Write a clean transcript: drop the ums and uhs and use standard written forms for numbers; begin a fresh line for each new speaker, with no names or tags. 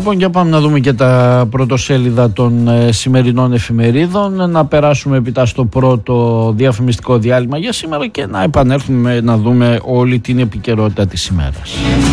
Λοιπόν, για πάμε να δούμε και τα πρωτοσέλιδα των σημερινών εφημερίδων. Να περάσουμε επιτά στο πρώτο διαφημιστικό διάλειμμα για σήμερα και να επανέλθουμε να δούμε όλη την επικαιρότητα της ημέρας.